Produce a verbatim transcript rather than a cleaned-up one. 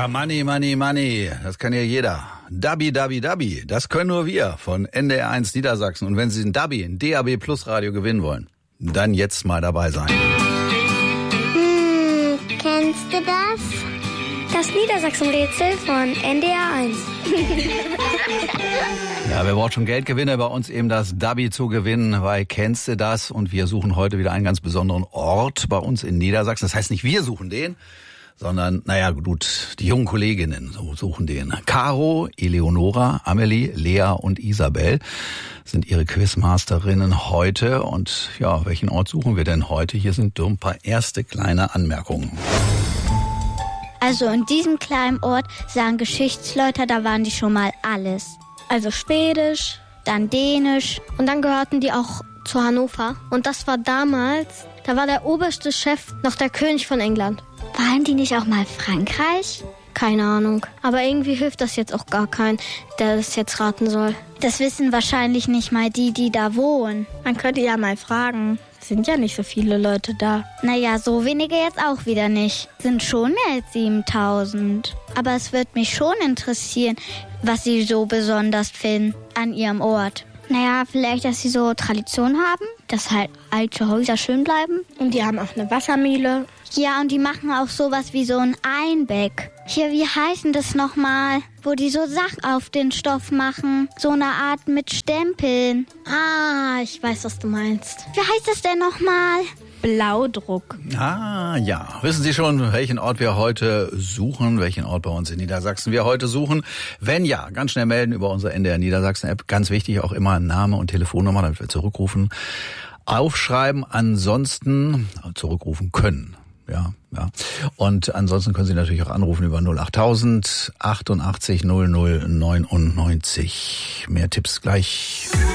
Ja, Money, Money, Money, das kann ja jeder. Dabi, Dabi, Dabi, das können nur wir von N D R eins Niedersachsen. Und wenn Sie ein Dabi, ein D A B Plus Radio gewinnen wollen, dann jetzt mal dabei sein. Hm, kennst du das? Das Niedersachsen-Rätsel von N D R eins. Ja, wer braucht schon Geldgewinne, bei uns eben das Dabi zu gewinnen, weil kennst du das? Und wir suchen heute wieder einen ganz besonderen Ort bei uns in Niedersachsen. Das heißt nicht, wir suchen den, sondern, naja gut, die jungen Kolleginnen so suchen den. Caro, Eleonora, Amelie, Lea und Isabel sind ihre Quizmasterinnen heute. Und ja, welchen Ort suchen wir denn heute? Hier sind so ein paar erste kleine Anmerkungen. Also in diesem kleinen Ort sagen Geschichtsleute, da waren die schon mal alles. Also Schwedisch, Dann Dänisch. und dann gehörten die auch zu Hannover. Und das war damals, da war der oberste Chef noch der König von England. Waren die nicht auch mal Frankreich? Keine Ahnung. Aber irgendwie hilft das jetzt auch gar keinen, der das jetzt raten soll. Das wissen wahrscheinlich nicht mal die, die da wohnen. Man könnte ja mal fragen. Es sind ja nicht so viele Leute da. Naja, so wenige jetzt auch wieder nicht. Sind schon mehr als siebentausend. Aber es wird mich schon interessieren, was sie so besonders finden an ihrem Ort. Naja, vielleicht, dass sie so Tradition haben, dass halt alte Häuser schön bleiben. Und die haben auch eine Wassermühle. Ja, und die machen auch sowas wie so ein Einbeck. Hier, wie heißen das nochmal? Wo die so Sachen auf den Stoff machen. So eine Art mit Stempeln. Ah, ich weiß, was du meinst. Wie heißt das denn nochmal? Blaudruck. Ah, ja. Wissen Sie schon, welchen Ort wir heute suchen? Welchen Ort bei uns in Niedersachsen wir heute suchen? Wenn ja, ganz schnell melden über unsere N D R Niedersachsen-App. Ganz wichtig, auch immer Name und Telefonnummer, damit wir zurückrufen. Aufschreiben, ansonsten zurückrufen können. Ja, ja. Und ansonsten können Sie natürlich auch anrufen über null achttausend achtundachtzig null null neunundneunzig. Mehr Tipps gleich.